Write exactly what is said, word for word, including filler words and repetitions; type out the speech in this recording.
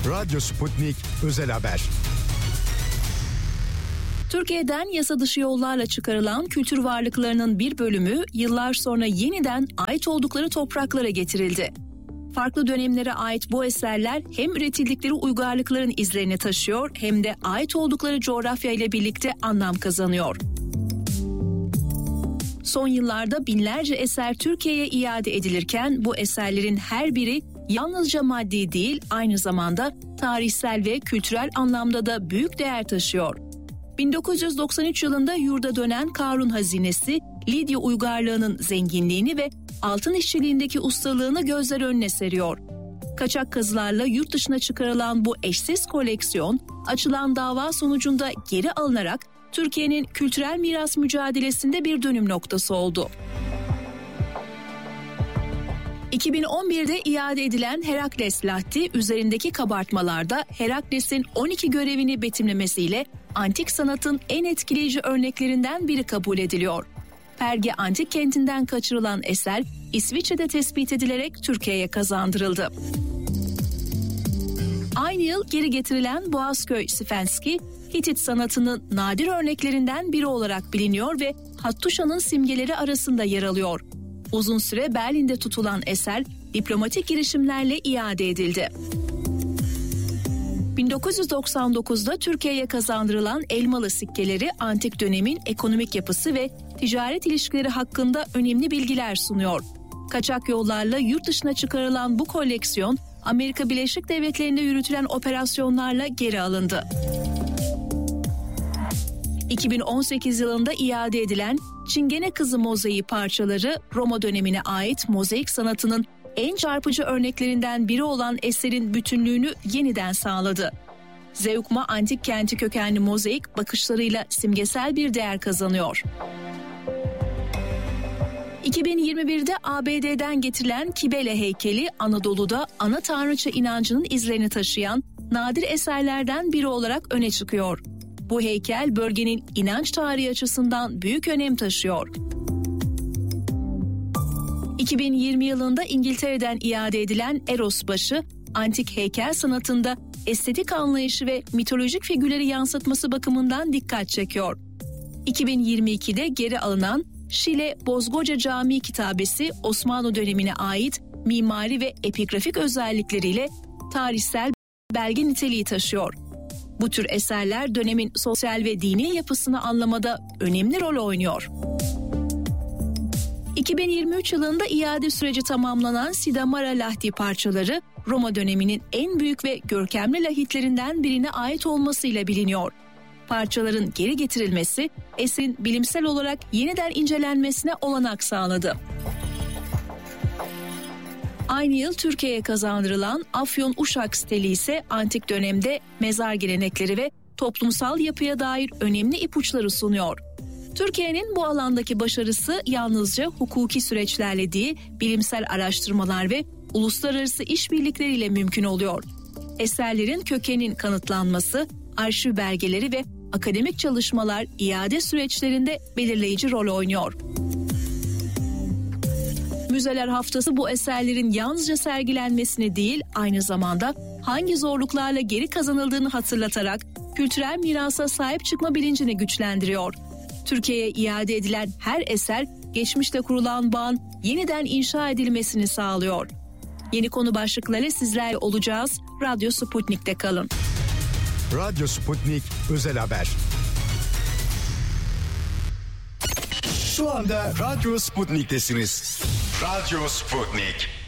Radyo Sputnik Özel Haber. Türkiye'den yasa dışı yollarla çıkarılan kültür varlıklarının bir bölümü yıllar sonra yeniden ait oldukları topraklara getirildi. Farklı dönemlere ait bu eserler hem üretildikleri uygarlıkların izlerini taşıyor hem de ait oldukları coğrafya ile birlikte anlam kazanıyor. Son yıllarda binlerce eser Türkiye'ye iade edilirken bu eserlerin her biri yalnızca maddi değil, aynı zamanda tarihsel ve kültürel anlamda da büyük değer taşıyor. bin dokuz yüz doksan üç yılında yurda dönen Karun hazinesi, Lidya uygarlığının zenginliğini ve altın işçiliğindeki ustalığını gözler önüne seriyor. Kaçak kazılarla yurt dışına çıkarılan bu eşsiz koleksiyon, açılan dava sonucunda geri alınarak Türkiye'nin kültürel miras mücadelesinde bir dönüm noktası oldu. iki bin on birde iade edilen Herakles Lahti üzerindeki kabartmalarda Herakles'in on iki görevini betimlemesiyle antik sanatın en etkileyici örneklerinden biri kabul ediliyor. Perge antik kentinden kaçırılan eser İsviçre'de tespit edilerek Türkiye'ye kazandırıldı. Aynı yıl geri getirilen Boğazköy Sfenski, Hitit sanatının nadir örneklerinden biri olarak biliniyor ve Hattuşa'nın simgeleri arasında yer alıyor. Uzun süre Berlin'de tutulan eser diplomatik girişimlerle iade edildi. bin dokuz yüz doksan dokuzda Türkiye'ye kazandırılan elmalı sikkeleri antik dönemin ekonomik yapısı ve ticaret ilişkileri hakkında önemli bilgiler sunuyor. Kaçak yollarla yurt dışına çıkarılan bu koleksiyon Amerika Birleşik Devletleri'nde yürütülen operasyonlarla geri alındı. iki bin on sekiz yılında iade edilen Çingene Kızı mozaiği parçaları Roma dönemine ait mozaik sanatının en çarpıcı örneklerinden biri olan eserin bütünlüğünü yeniden sağladı. Zeugma antik kenti kökenli mozaik bakışlarıyla simgesel bir değer kazanıyor. iki bin yirmi birde A B D'den getirilen Kibele heykeli Anadolu'da ana tanrıça inancının izlerini taşıyan nadir eserlerden biri olarak öne çıkıyor. Bu heykel bölgenin inanç tarihi açısından büyük önem taşıyor. iki bin yirmi yılında İngiltere'den iade edilen Eros başı, antik heykel sanatında estetik anlayışı ve mitolojik figürleri yansıtması bakımından dikkat çekiyor. iki bin yirmi ikide geri alınan Şile Bozgoca Camii kitabesi Osmanlı dönemine ait mimari ve epigrafik özellikleriyle tarihsel belge niteliği taşıyor. Bu tür eserler dönemin sosyal ve dini yapısını anlamada önemli rol oynuyor. iki bin yirmi üç yılında iade süreci tamamlanan Sidamara Lahti parçaları Roma döneminin en büyük ve görkemli lahitlerinden birine ait olmasıyla biliniyor. Parçaların geri getirilmesi eserin bilimsel olarak yeniden incelenmesine olanak sağladı. Aynı yıl Türkiye'ye kazandırılan Afyon Uşak steli ise antik dönemde mezar gelenekleri ve toplumsal yapıya dair önemli ipuçları sunuyor. Türkiye'nin bu alandaki başarısı yalnızca hukuki süreçlerle değil, bilimsel araştırmalar ve uluslararası işbirlikleriyle mümkün oluyor. Eserlerin kökeninin kanıtlanması, arşiv belgeleri ve akademik çalışmalar iade süreçlerinde belirleyici rol oynuyor. Müzeler Haftası bu eserlerin yalnızca sergilenmesini değil, aynı zamanda hangi zorluklarla geri kazanıldığını hatırlatarak kültürel mirasa sahip çıkma bilincini güçlendiriyor. Türkiye'ye iade edilen her eser, geçmişte kurulan bağın yeniden inşa edilmesini sağlıyor. Yeni konu başlıkları sizlerle olacağız. Radyo Sputnik'te kalın. Radyo Sputnik Özel Haber. Şu anda Radyo Sputnik'tesiniz. Radyo Sputnik.